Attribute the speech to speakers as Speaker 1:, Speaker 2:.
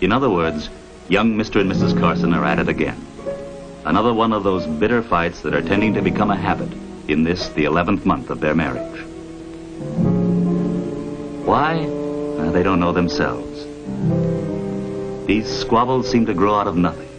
Speaker 1: In other words, young Mr. and Mrs. Carson are at it again. Another one of those bitter fights that are tending to become a habit in this, the 11th month of their marriage. Why? They don't know themselves. These squabbles seem to grow out of nothing.